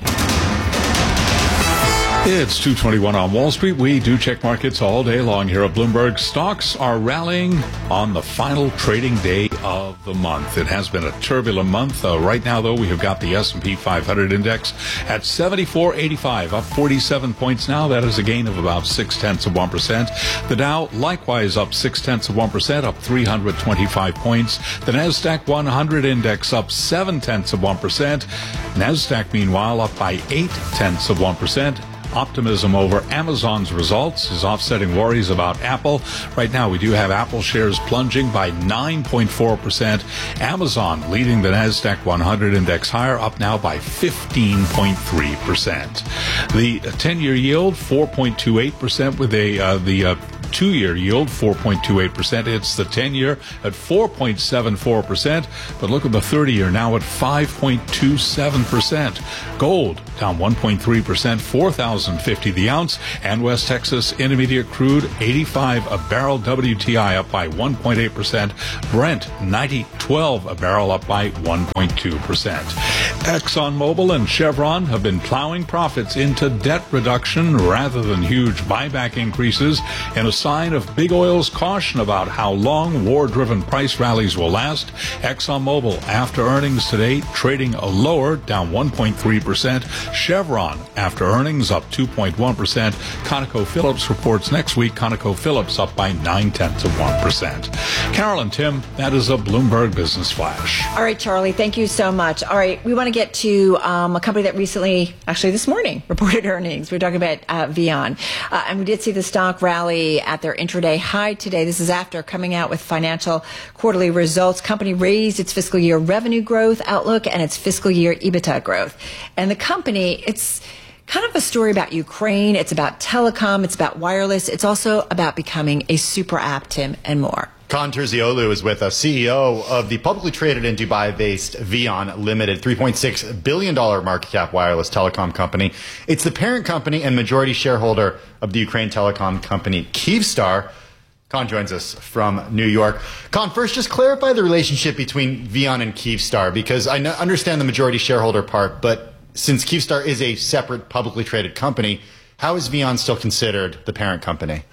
It's 2:21 on Wall Street. We do check markets all day long here at Bloomberg. Stocks are rallying on the final trading day of the month. It has been a turbulent month. Right now, though, we have got the S&P 500 index at 7485, up 47 points now. That is a gain of about 0.6%. The Dow likewise up 0.6%, up 325 points. The Nasdaq 100 index up 0.7%. Nasdaq, meanwhile, up by 0.8%. Optimism over Amazon's results is offsetting worries about Apple. Right now, we do have Apple shares plunging by 9.4%. Amazon leading the NASDAQ 100 index higher, up now by 15.3%. The 10-year yield, 4.28%, with the 2-year yield, 4.28%. It's the 10-year at 4.74%. But look at the 30-year now at 5.27%. Gold down 1.3%, $4,050 the ounce. And West Texas Intermediate crude, 85 a barrel. WTI up by 1.8%. Brent, 90.12 a barrel, up by 1.2%. ExxonMobil and Chevron have been plowing profits into debt reduction rather than huge buyback increases, in a sign of big oil's caution about how long war-driven price rallies will last. ExxonMobil, after earnings today, trading a lower, down 1.3%. Chevron, after earnings, up 2.1%. ConocoPhillips reports next week. ConocoPhillips up by 0.9%. Carol and Tim, that is a Bloomberg Business Flash. All right, Charlie, thank you so much. All right, we want to get to a company that recently, actually this morning, reported earnings. We're talking about Vion. And we did see the stock rally at their intraday high today. This is after coming out with financial quarterly results. Company raised its fiscal year revenue growth outlook and its fiscal year EBITDA growth. And the company, it's kind of a story about Ukraine. It's about telecom. It's about wireless. It's also about becoming a super app, Tim, and more. Kaan Terzioglu is with us, CEO of the publicly traded in Dubai-based Vion Limited, $3.6 billion market cap wireless telecom company. It's the parent company and majority shareholder of the Ukraine telecom company Kyivstar. Kaan joins us from New York. Kaan, first, just clarify the relationship between Vion and Kyivstar, because I understand the majority shareholder part, but since Kyivstar is a separate publicly traded company, how is Vion still considered the parent company?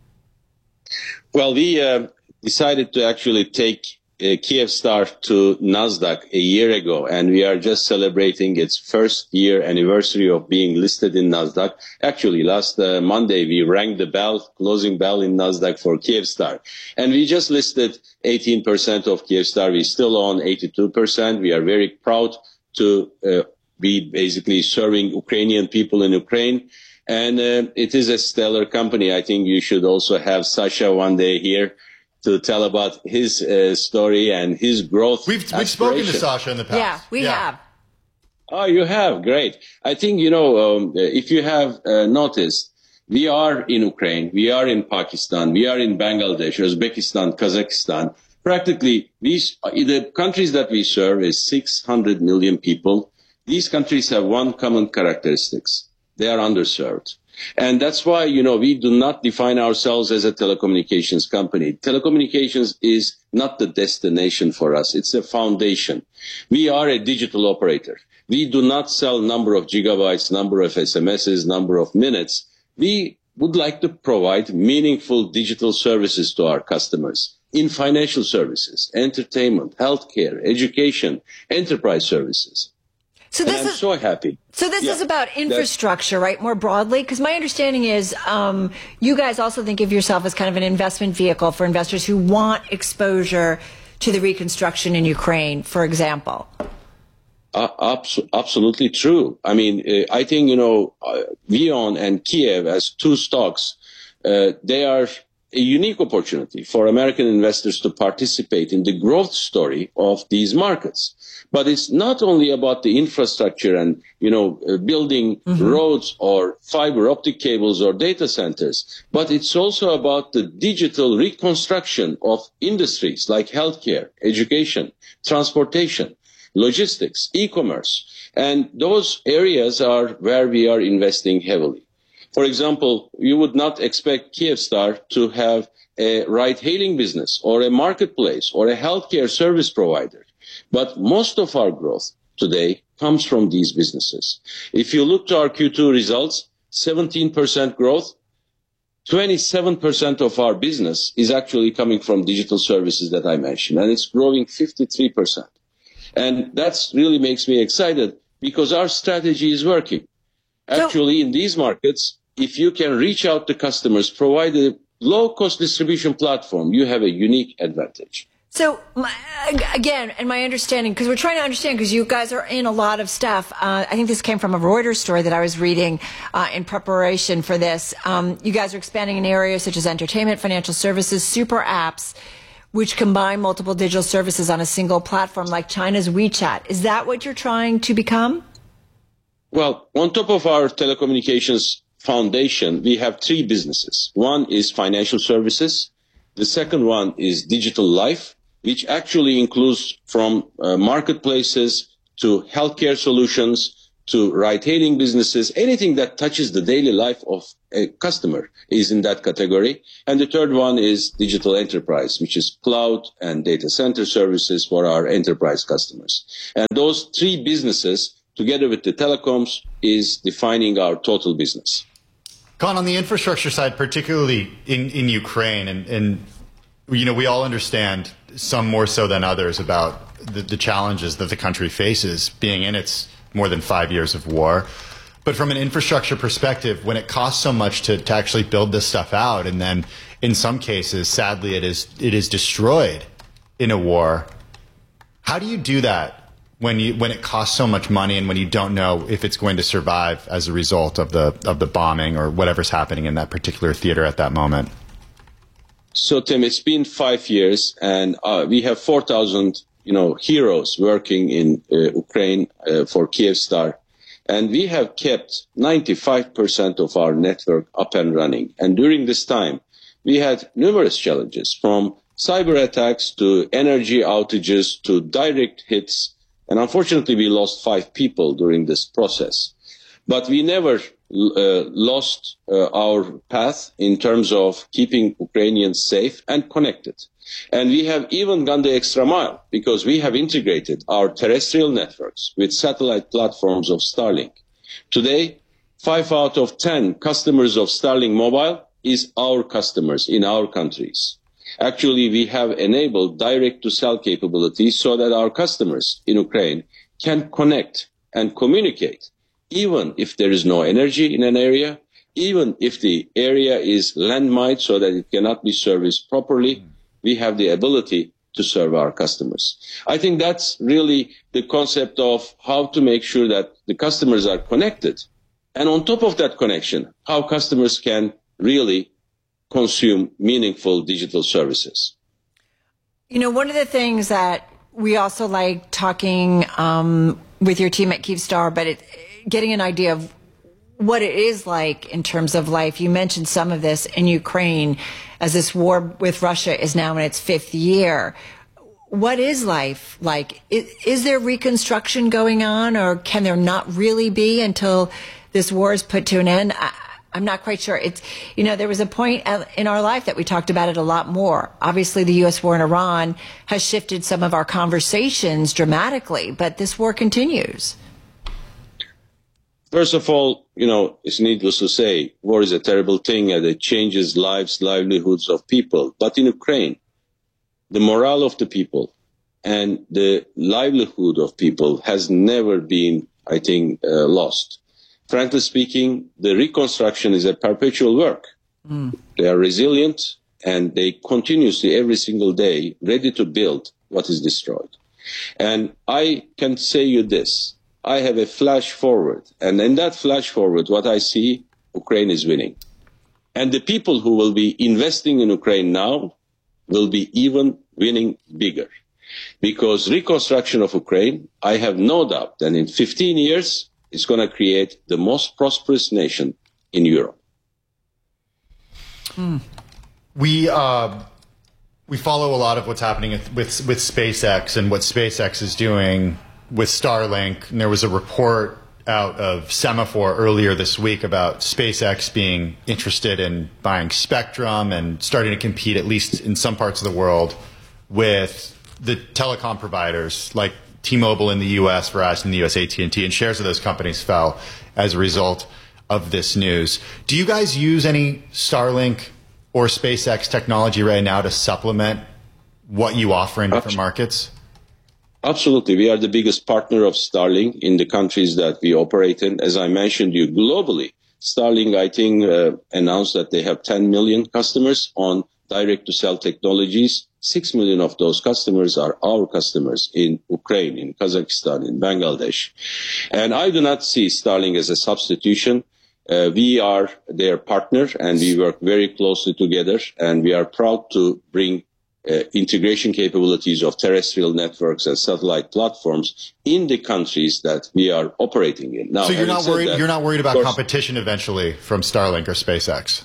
Well, we decided to actually take Kyivstar to NASDAQ a year ago, and we are just celebrating its first year anniversary of being listed in NASDAQ. Actually, last Monday, we rang the bell, closing bell in NASDAQ for Kyivstar. And we just listed 18% of Kyivstar. We still own 82%. We are very proud to be basically serving Ukrainian people in Ukraine. And it is a stellar company. I think you should also have Sasha one day here to tell about his story and his growth. We've spoken to Sasha in the past. Yeah, we have. Oh, you have? Great. I think, if you have noticed, we are in Ukraine, we are in Pakistan, we are in Bangladesh, Uzbekistan, Kazakhstan. Practically, the countries that we serve is 600 million people. These countries have one common characteristics. They are underserved. And that's why, we do not define ourselves as a telecommunications company. Telecommunications is not the destination for us. It's a foundation. We are a digital operator. We do not sell number of gigabytes, number of SMSs, number of minutes. We would like to provide meaningful digital services to our customers in financial services, entertainment, healthcare, education, enterprise services. So this I'm so happy. So this is about infrastructure, right, more broadly? Because my understanding is you guys also think of yourself as kind of an investment vehicle for investors who want exposure to the reconstruction in Ukraine, for example. Absolutely true. I mean, I think, Vion and Kiev as two stocks, they are a unique opportunity for American investors to participate in the growth story of these markets. But it's not only about the infrastructure and, building roads or fiber optic cables or data centers, but it's also about the digital reconstruction of industries like healthcare, education, transportation, logistics, e-commerce. And those areas are where we are investing heavily. For example, you would not expect Kyivstar to have a ride-hailing business or a marketplace or a healthcare service provider. But most of our growth today comes from these businesses. If you look to our Q2 results, 17% growth, 27% of our business is actually coming from digital services that I mentioned, and it's growing 53%. And that really makes me excited because our strategy is working. Actually, in these markets, if you can reach out to customers, provide a low-cost distribution platform, you have a unique advantage. So, again, and my understanding, because we're trying to understand, because you guys are in a lot of stuff. I think this came from a Reuters story that I was reading in preparation for this. You guys are expanding in areas such as entertainment, financial services, super apps, which combine multiple digital services on a single platform like China's WeChat. Is that what you're trying to become? Well, on top of our telecommunications foundation, we have three businesses. One is financial services. The second one is digital life, which actually includes from marketplaces to healthcare solutions to ride-hailing businesses. Anything that touches the daily life of a customer is in that category. And the third one is digital enterprise, which is cloud and data center services for our enterprise customers. And those three businesses, together with the telecoms, is defining our total business. Kaan, on the infrastructure side, particularly in Ukraine, and you know, we all understand, some more so than others, about the challenges that the country faces being in its more than 5 years of war. But from an infrastructure perspective, when it costs so much to actually build this stuff out, and then in some cases, sadly, it is destroyed in a war, how do you do that when it costs so much money and when you don't know if it's going to survive as a result of the bombing or whatever's happening in that particular theater at that moment? So, Tim, it's been 5 years, and we have 4,000, heroes working in Ukraine for Kyivstar, and we have kept 95% of our network up and running. And during this time, we had numerous challenges, from cyber attacks to energy outages to direct hits, and unfortunately, we lost 5 people during this process. But we never lost our path in terms of keeping Ukrainians safe and connected. And we have even gone the extra mile, because we have integrated our terrestrial networks with satellite platforms of Starlink. Today, 5 out of 10 customers of Starlink Mobile is our customers in our countries. Actually, we have enabled direct-to-cell capabilities so that our customers in Ukraine can connect and communicate, even if there is no energy in an area, even if the area is landmined so that it cannot be serviced properly. We have the ability to serve our customers. I think that's really the concept of how to make sure that the customers are connected. And on top of that connection, how customers can really consume meaningful digital services. One of the things that we also like talking with your team at Kyivstar, but getting an idea of what it is like in terms of life. You mentioned some of this in Ukraine, as this war with Russia is now in its 5th year. What is life like? Is there reconstruction going on, or can there not really be until this war is put to an end? I'm not quite sure. There was a point in our life that we talked about it a lot more. Obviously, the U.S. war in Iran has shifted some of our conversations dramatically, but this war continues. First of all, it's needless to say, war is a terrible thing, and it changes lives, livelihoods of people. But in Ukraine, the morale of the people and the livelihood of people has never been, I think, lost. Frankly speaking, the reconstruction is a perpetual work. They are resilient, and they continuously, every single day, ready to build what is destroyed. And I can say you this. I have a flash forward, and in that flash forward, what I see, Ukraine is winning. And the people who will be investing in Ukraine now will be even winning bigger. Because reconstruction of Ukraine, I have no doubt that in 15 years, it's going to create the most prosperous nation in Europe. We follow a lot of what's happening with SpaceX and what SpaceX is doing with Starlink. And there was a report out of Semaphore earlier this week about SpaceX being interested in buying spectrum and starting to compete, at least in some parts of the world, with the telecom providers like T-Mobile in the U.S., Verizon in the U.S., AT&T, and shares of those companies fell as a result of this news. Do you guys use any Starlink or SpaceX technology right now to supplement what you offer in different markets? Absolutely. We are the biggest partner of Starlink in the countries that we operate in. As I mentioned you, globally, Starlink, I think, announced that they have 10 million customers on direct-to-cell technologies. 6 million of those customers are our customers in Ukraine, in Kazakhstan, in Bangladesh. And I do not see Starlink as a substitution. We are their partner, and we work very closely together, and we are proud to bring integration capabilities of terrestrial networks and satellite platforms in the countries that we are operating in. Now, so you're not worried. You're not worried about competition eventually from Starlink or SpaceX.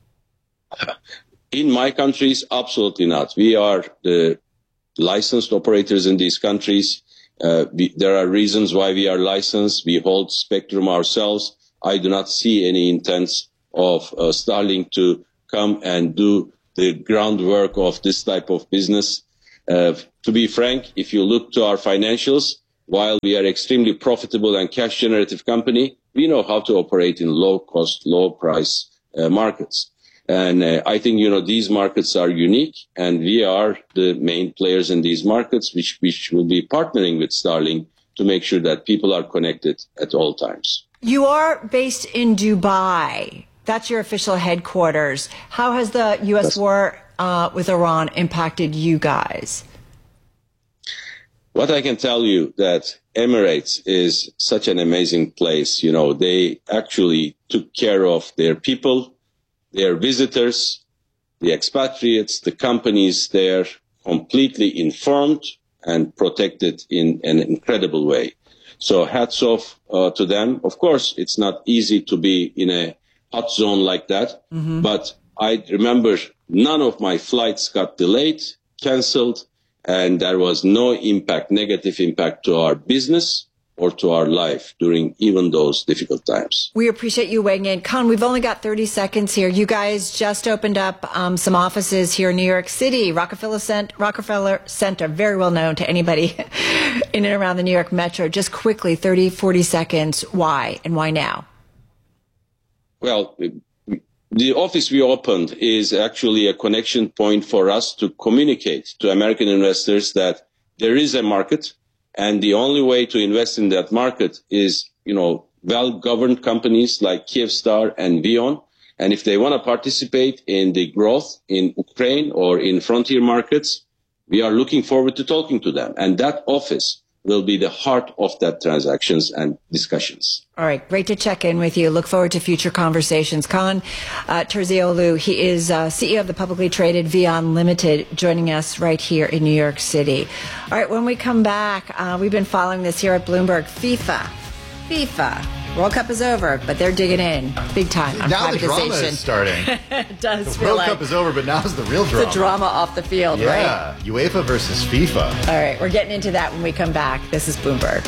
In my countries, absolutely not. We are the licensed operators in these countries. There are reasons why we are licensed. We hold spectrum ourselves. I do not see any intents of Starlink to come and do the groundwork of this type of business. To be frank, if you look to our financials, while we are extremely profitable and cash generative company, we know how to operate in low cost, low price markets. And I think, these markets are unique, and we are the main players in these markets, which will be partnering with Starlink to make sure that people are connected at all times. You are based in Dubai. That's your official headquarters. How has the U.S. war with Iran impacted you guys? What I can tell you that Emirates is such an amazing place. They actually took care of their people, their visitors, the expatriates, the companies there, completely informed and protected in an incredible way. So hats off to them. Of course, it's not easy to be in a hot zone like that, but I remember none of my flights got delayed, canceled, and there was no negative impact to our business or to our life during even those difficult times. We appreciate you weighing in. Khan, we've only got 30 seconds here. You guys just opened up some offices here in New York City, Rockefeller Center, very well known to anybody in and around the New York Metro. Just quickly, 30, 40 seconds, why and why now? Well, the office we opened is actually a connection point for us to communicate to American investors that there is a market, and the only way to invest in that market is, well-governed companies like Kyivstar and VEON. And if they want to participate in the growth in Ukraine or in frontier markets, we are looking forward to talking to them. And that office will be the heart of that transactions and discussions. All right. Great to check in with you. Look forward to future conversations. Khan Terzioglu, he is CEO of the publicly traded VEON Limited, joining us right here in New York City. All right. When we come back, we've been following this here at Bloomberg. FIFA. World Cup is over, but they're digging in big time on now privatization. The drama is starting. It does the feel World like Cup is over, but now's the real drama. The drama off the field, right? Yeah, UEFA versus FIFA. All right, we're getting into that when we come back. This is Bloomberg.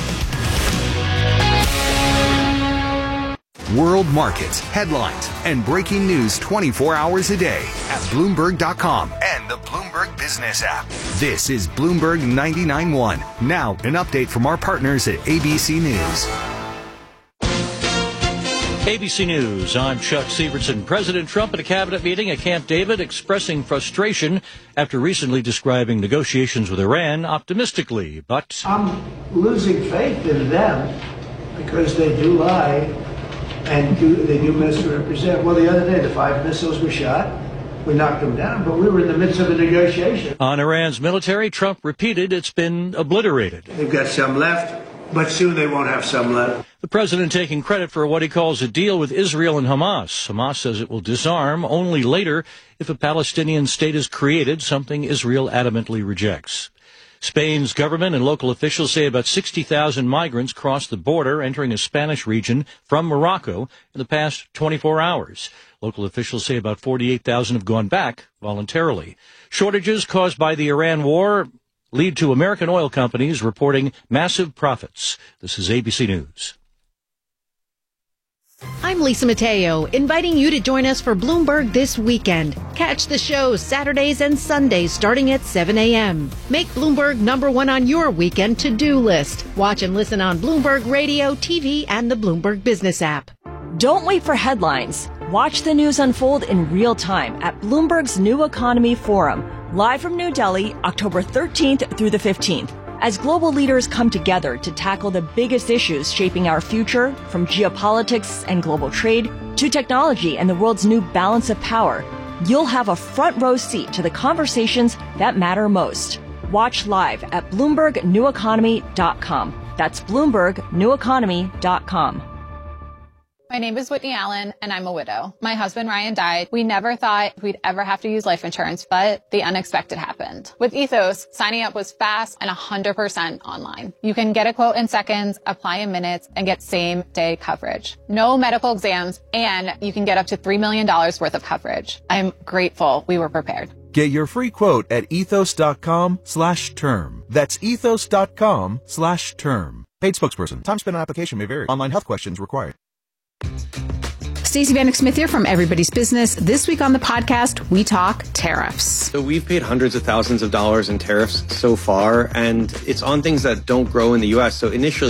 World markets, headlines, and breaking news 24 hours a day at Bloomberg.com and the Bloomberg Business app. This is Bloomberg 99.1. Now, an update from our partners at ABC News. ABC News, I'm Chuck Sievertson. President Trump at a cabinet meeting at Camp David expressing frustration after recently describing negotiations with Iran optimistically, but I'm losing faith in them because they do lie and they do misrepresent. Well, the other day, the 5 missiles were shot. We knocked them down, but we were in the midst of a negotiation. On Iran's military, Trump repeated it's been obliterated. They've got some left, but soon they won't have some left. The president taking credit for what he calls a deal with Israel and Hamas. Hamas says it will disarm only later if a Palestinian state is created, something Israel adamantly rejects. Spain's government and local officials say about 60,000 migrants crossed the border entering a Spanish region from Morocco in the past 24 hours. Local officials say about 48,000 have gone back voluntarily. Shortages caused by the Iran war lead to American oil companies reporting massive profits. This is ABC News. I'm Lisa Mateo, inviting you to join us for Bloomberg This Weekend. Catch the show Saturdays and Sundays starting at 7 a.m. Make Bloomberg #1 on your weekend to-do list. Watch and listen on Bloomberg Radio, TV, and the Bloomberg Business app. Don't wait for headlines. Watch the news unfold in real time at Bloomberg's New Economy Forum, live from New Delhi, October 13th through the 15th. As global leaders come together to tackle the biggest issues shaping our future, from geopolitics and global trade to technology and the world's new balance of power, you'll have a front row seat to the conversations that matter most. Watch live at BloombergNewEconomy.com. That's BloombergNewEconomy.com. My name is Whitney Allen, and I'm a widow. My husband, Ryan, died. We never thought we'd ever have to use life insurance, but the unexpected happened. With Ethos, signing up was fast and 100% online. You can get a quote in seconds, apply in minutes, and get same-day coverage. No medical exams, and you can get up to $3 million worth of coverage. I'm grateful we were prepared. Get your free quote at ethos.com/term. That's ethos.com/term. Paid spokesperson. Time spent on application may vary. Online health questions required. Stacey Vanek Smith here from Everybody's Business. This week on the podcast, we talk tariffs. So we've paid hundreds of thousands of dollars in tariffs so far, and it's on things that don't grow in the U.S. So initially,